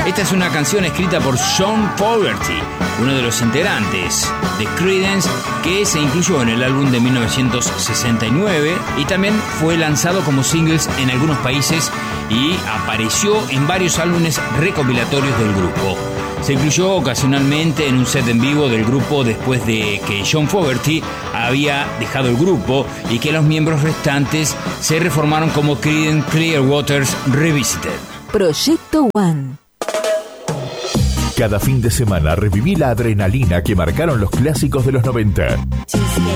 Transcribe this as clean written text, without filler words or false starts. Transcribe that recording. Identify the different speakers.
Speaker 1: Esta es una canción escrita por John Fogerty, uno de los integrantes de Creedence, que se incluyó en el álbum de 1969 y también fue lanzado como singles en algunos países y apareció en varios álbumes recopilatorios del grupo. Se incluyó ocasionalmente en un set en vivo del grupo después de que John Fogerty había dejado el grupo y que los miembros restantes se reformaron como Creedence Clearwater Revisited.
Speaker 2: Proyecto One.
Speaker 3: Cada fin de semana reviví la adrenalina que marcaron los clásicos de los 90.